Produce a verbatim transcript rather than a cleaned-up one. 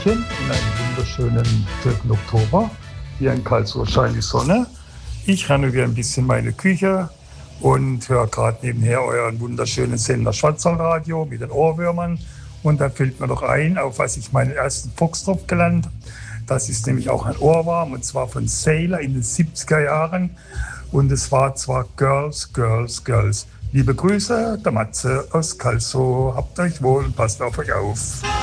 Hallöchen in einem wunderschönen dritten Oktober. Hier in Karlsruhe scheint die Sonne. Ich renoviere ein bisschen meine Küche und höre gerade nebenher euren wunderschönen Sender Schwarzwaldradio mit den Ohrwürmern. Und da fällt mir doch ein, auf was ich meinen ersten Foxtrot gelernt habe. Das ist nämlich auch ein Ohrwurm, und zwar von Sailor in den siebziger Jahren. Und es war zwar Girls, Girls, Girls. Liebe Grüße, der Matze aus Karlsruhe. Habt euch wohl und passt auf euch auf.